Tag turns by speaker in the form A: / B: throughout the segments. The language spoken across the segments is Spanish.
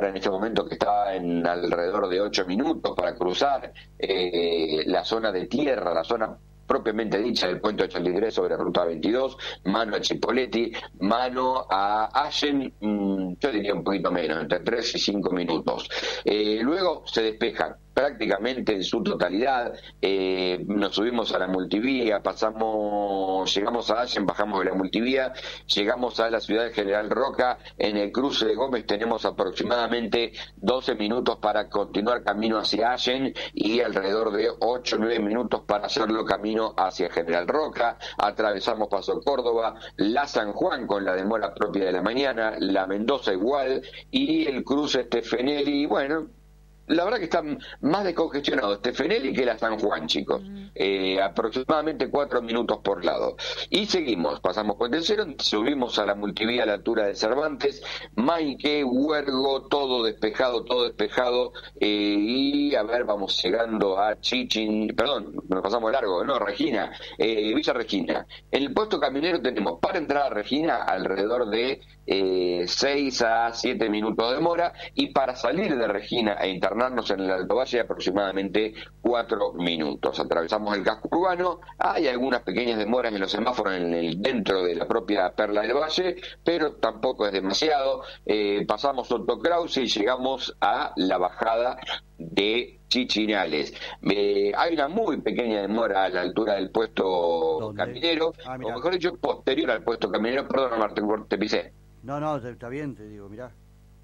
A: demora en este momento que está en alrededor de 8 minutos para cruzar la zona de tierra, la zona propiamente dicha del puente 83 sobre ruta 22, mano a Chipoleti, mano a Allen, yo diría un poquito menos, entre 3 y 5 minutos. Luego se despejan prácticamente en su totalidad, nos subimos a la multivía, llegamos a Allen, bajamos de la multivía, llegamos a la ciudad de General Roca, en el cruce de Gómez tenemos aproximadamente 12 minutos para continuar camino hacia Allen y alrededor de 8 o 9 minutos para hacerlo camino hacia General Roca, atravesamos Paso Córdoba, la San Juan con la demora propia de la mañana, la Mendoza igual y el cruce Stefanelli, bueno, la verdad que está más descongestionado Stefanelli que la San Juan, chicos. Aproximadamente 4 minutos por lado. Y seguimos, pasamos Puente Cero, subimos a la multivía a la altura de Cervantes, Maique, Huergo, todo despejado, y a ver, vamos llegando a nos pasamos de largo, no, Regina, Villa Regina. En el puesto camionero tenemos para entrar a Regina alrededor de 6 a 7 minutos de demora, y para salir de Regina e internarnos en el Alto Valle aproximadamente 4 minutos. Atravesamos el casco urbano, hay algunas pequeñas demoras en los semáforos dentro de la propia Perla del Valle, pero tampoco es demasiado. Pasamos Otto Krause y llegamos a la bajada de Chichinales. Hay una muy pequeña demora a la altura del puesto caminero, o mejor dicho, posterior al puesto caminero. Perdón, Martín, te pisé.
B: No, está bien, te digo, mirá.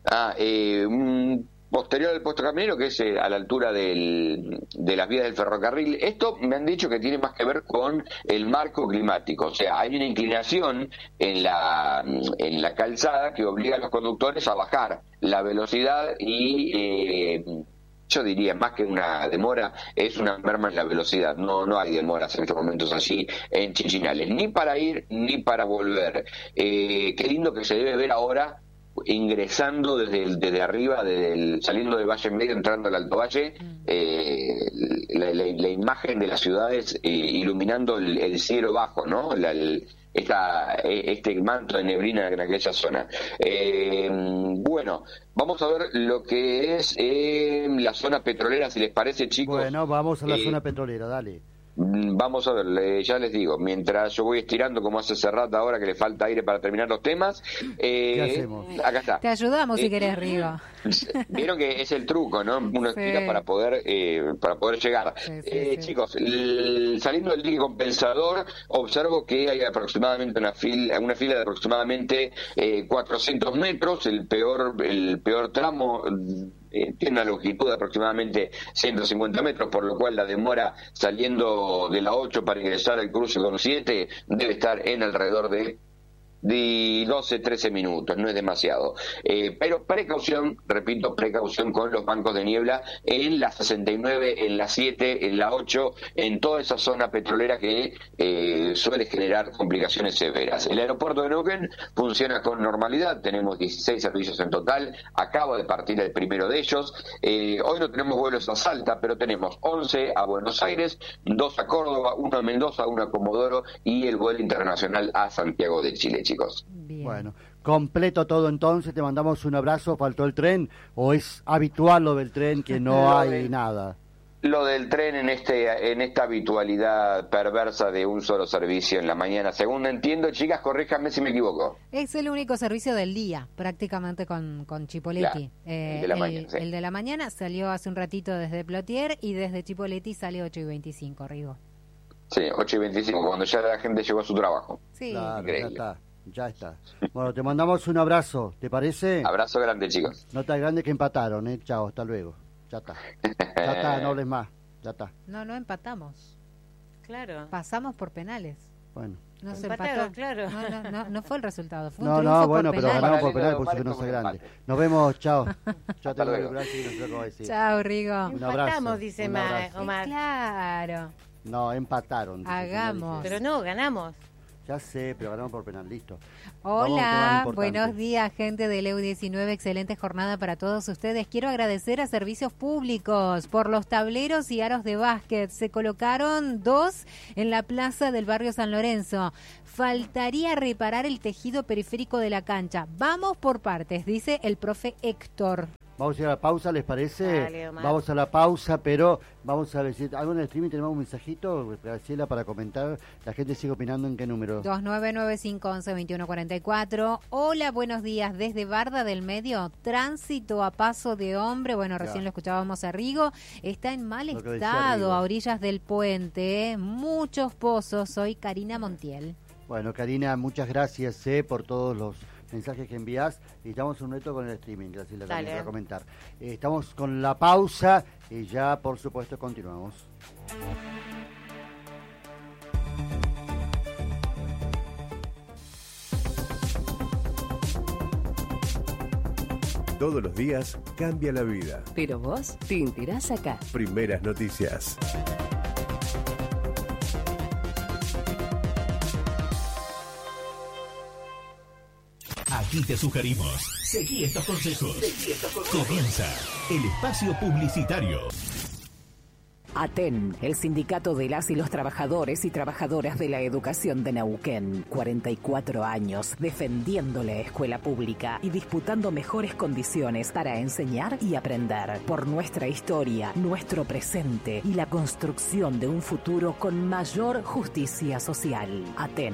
A: Posterior al puesto caminero, que es a la altura de las vías del ferrocarril. Esto me han dicho que tiene más que ver con el marco climático, o sea, hay una inclinación en la calzada que obliga a los conductores a bajar la velocidad y yo diría, más que una demora, es una merma en la velocidad. No hay demoras en estos momentos así en Chichinales, ni para ir ni para volver. Qué lindo que se debe ver ahora ingresando desde arriba, saliendo del Valle Medio, entrando al Alto Valle, la imagen de las ciudades iluminando el cielo bajo, ¿no? Este manto de neblina en aquella zona. Bueno, vamos a ver lo que es la zona petrolera, si les parece, chicos.
B: Bueno, vamos a la zona petrolera, dale.
A: Vamos a ver, ya les digo, mientras yo voy estirando como hace Serrat ahora que le falta aire para terminar los temas.
B: ¿Qué hacemos?
A: Acá está.
C: Te ayudamos si querés, Rigo.
A: Vieron que es el truco, ¿no? Uno estira para poder llegar. Sí. Chicos, saliendo del dique compensador, observo que hay aproximadamente una fila de aproximadamente 400 metros, el peor tramo. Tiene una longitud de aproximadamente 150 metros, por lo cual la demora saliendo de la 8 para ingresar al cruce con 7 debe estar en alrededor de 12-13 minutos, no es demasiado. Pero precaución con los bancos de niebla en la 69, en la 7, en la 8, en toda esa zona petrolera que suele generar complicaciones severas. El aeropuerto de Neuquén funciona con normalidad, tenemos 16 servicios en total, acaba de partir el primero de ellos. Hoy no tenemos vuelos a Salta, pero tenemos 11 a Buenos Aires, 2 a Córdoba, 1 a Mendoza, 1 a Comodoro y el vuelo internacional a Santiago de Chile, chicos.
C: Bien.
B: Bueno, completo todo entonces, te mandamos un abrazo. ¿Faltó el tren o es habitual lo del tren que no hay nada?
A: Lo del tren en esta habitualidad perversa de un solo servicio en la mañana, según entiendo, chicas, corríjanme si me equivoco.
C: Es el único servicio del día, prácticamente con Chipoleti.
A: El de la mañana, sí.
C: El de la mañana salió hace un ratito desde Plotier y desde Chipoleti sale 8:25, Rigo.
A: Sí, 8:25, cuando ya la gente llegó a su trabajo.
C: Sí.
B: Claro, ya está. Bueno, te mandamos un abrazo, ¿te parece?
A: Abrazo grande, chicos.
B: No tan grande que empataron, ¿eh? Chao, hasta luego. Ya está, no hables más, ya está.
C: No empatamos.
D: Claro.
C: Pasamos por penales.
B: Bueno.
C: No se
D: Empataron,
C: empató.
D: claro.
C: No fue el resultado, fue un triunfo por
B: pero
C: penales.
B: ganamos por penales porque no soy grande. Nos vemos, chao. Ya te
A: luego.
C: Chao, Rigo.
B: Un abrazo.
D: Empatamos, dice Omar.
C: Claro.
B: No, empataron.
C: Hagamos.
D: Pero no, ganamos.
B: Ya sé, pero ganamos por penal, listo.
C: Hola, buenos días, gente del EU19, excelente jornada para todos ustedes. Quiero agradecer a Servicios Públicos por los tableros y aros de básquet. Se colocaron 2 en la plaza del barrio San Lorenzo. Faltaría reparar el tejido periférico de la cancha. Vamos por partes, dice el profe Héctor.
B: Vamos a ir a la pausa, ¿les parece?
D: Dale, Omar.
B: Vamos a la pausa, pero vamos a ver si algo en el streaming tenemos un mensajito, Graciela, para comentar. La gente sigue opinando. ¿En qué número?
C: 2995112144. Hola, buenos días. Desde Barda del Medio, tránsito a paso de hombre. Bueno, recién lo escuchábamos a Rigo. Está en mal estado a orillas del puente. Muchos pozos. Soy Karina Montiel.
B: Bueno, Karina, muchas gracias por todos los mensajes que envías, y estamos un reto con el streaming, Graciela, también para comentar. Estamos con la pausa y ya, por supuesto, continuamos.
E: Todos los días cambia la vida.
F: Pero vos te enterás acá.
E: Primeras noticias.
G: Aquí te sugerimos, seguí estos consejos. Comienza el espacio publicitario.
F: ATEN, el sindicato de las y los trabajadores y trabajadoras de la educación de Neuquén. 44 años defendiendo la escuela pública y disputando mejores condiciones para enseñar y aprender. Por nuestra historia, nuestro presente y la construcción de un futuro con mayor justicia social. ATEN.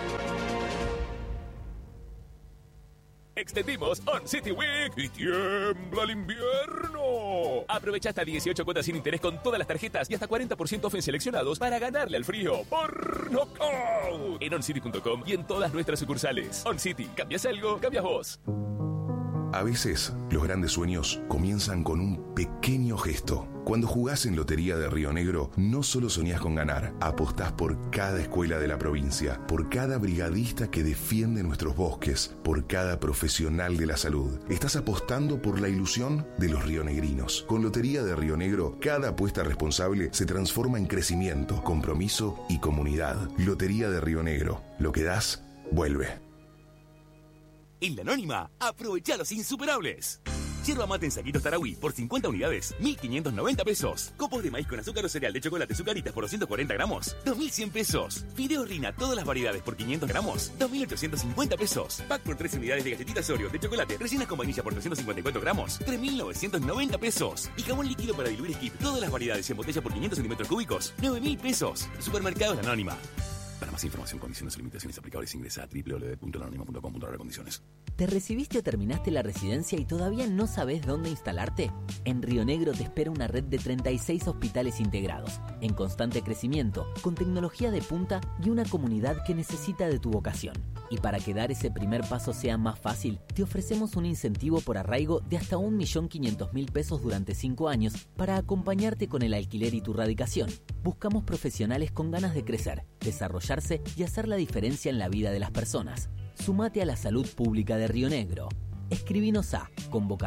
H: Extendimos On City Week y tiembla el invierno. Aprovecha hasta 18 cuotas sin interés con todas las tarjetas y hasta 40% off en seleccionados para ganarle al frío por nocaut. En oncity.com y en todas nuestras sucursales. On City, ¿cambias algo? Cambias vos.
I: A veces, los grandes sueños comienzan con un pequeño gesto. Cuando jugás en Lotería de Río Negro, no solo soñás con ganar, apostás por cada escuela de la provincia, por cada brigadista que defiende nuestros bosques, por cada profesional de la salud. Estás apostando por la ilusión de los rionegrinos. Con Lotería de Río Negro, cada apuesta responsable se transforma en crecimiento, compromiso y comunidad. Lotería de Río Negro. Lo que das, vuelve.
J: En La Anónima, aprovecha los insuperables. Yerba mate en saquitos Tarahui por 50 unidades, 1.590 pesos. Copos de maíz con azúcar o cereal de chocolate Zucaritas por 240 gramos, 2.100 pesos. Fideos Rina, todas las variedades por 500 gramos, 2.850 pesos. Pack por 3 unidades de galletitas Oreo de chocolate, rellenas con vainilla por 354 gramos, 3.990 pesos. Y jabón líquido para diluir Skip, todas las variedades en botella por 500 centímetros cúbicos, 9.000 pesos. Supermercados La Anónima. Para más información, condiciones y limitaciones aplicables, ingresa a www.lanonima.com.ar/condiciones.
K: ¿Te recibiste o terminaste la residencia y todavía no sabes dónde instalarte? En Río Negro te espera una red de 36 hospitales integrados, en constante crecimiento, con tecnología de punta y una comunidad que necesita de tu vocación. Y para que dar ese primer paso sea más fácil, te ofrecemos un incentivo por arraigo de hasta 1.500.000 pesos durante 5 años para acompañarte con el alquiler y tu radicación. Buscamos profesionales con ganas de crecer, desarrollarse y hacer la diferencia en la vida de las personas. Sumate a la salud pública de Río Negro. Escribinos a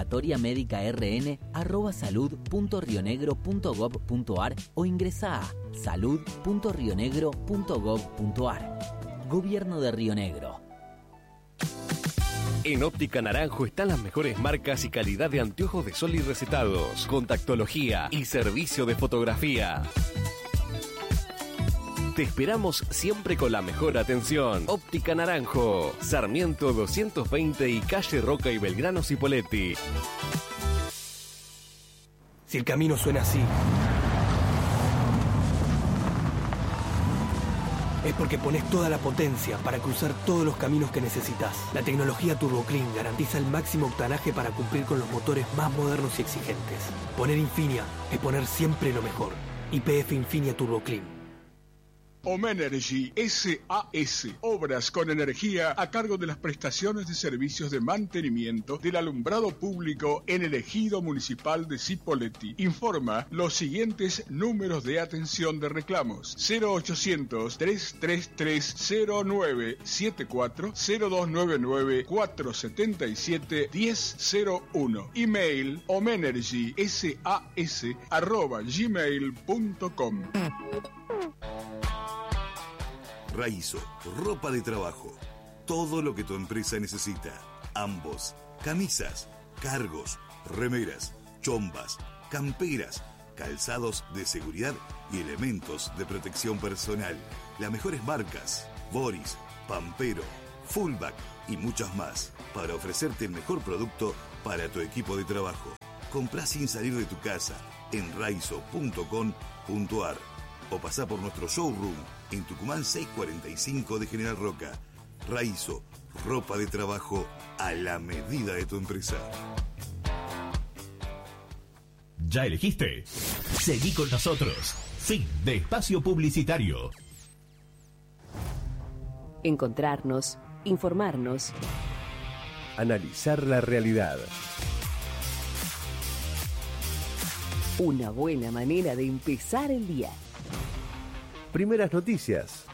K: convocatoriamedica.rn@salud.rionegro.gov.ar o ingresá a salud.rionegro.gov.ar. Gobierno de Río Negro.
E: En Óptica Naranjo están las mejores marcas y calidad de anteojos de sol y recetados, contactología y servicio de fotografía. Te esperamos siempre con la mejor atención. Óptica Naranjo, Sarmiento 220 y calle Roca y Belgrano Cipoletti.
L: Si el camino suena así, es porque pones toda la potencia para cruzar todos los caminos que necesitas. La tecnología Turbo Clean garantiza el máximo octanaje para cumplir con los motores más modernos y exigentes. Poner Infinia es poner siempre lo mejor. YPF Infinia Turbo Clean.
M: Omenergy SAS, obras con energía a cargo de las prestaciones de servicios de mantenimiento del alumbrado público en el ejido municipal de Cipolletti. Informa los siguientes números de atención de reclamos: 0800-333-0974, 0299-477-1001. Email omenergysas@gmail.com.
N: Raizo, ropa de trabajo. Todo lo que tu empresa necesita. Ambos. Camisas, cargos, remeras, chombas, camperas, calzados de seguridad y elementos de protección personal. Las mejores marcas: Boris, Pampero, Fullback y muchas más, para ofrecerte el mejor producto para tu equipo de trabajo. comprá sin salir de tu casa en raizo.com.ar o pasá por nuestro showroom en Tucumán 645 de General Roca. Raizo, ropa de trabajo a la medida de tu empresa.
G: ¿Ya elegiste? Seguí con nosotros. Fin de espacio publicitario.
F: Encontrarnos, informarnos.
E: Analizar la realidad.
F: Una buena manera de empezar el día.
E: Primeras noticias.